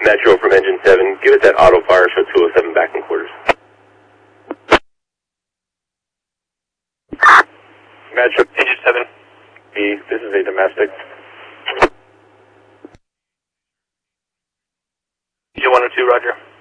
Metro from engine 7, give it that auto fire, show 207 back in quarters. Metro, engine 7. This is a domestic. Engine 102, roger.